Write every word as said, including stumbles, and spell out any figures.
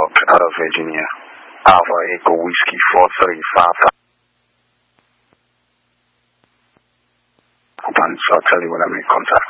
York, out of Virginia. Alpha Echo Whiskey four three five. So I'll tell you when I'm in contact.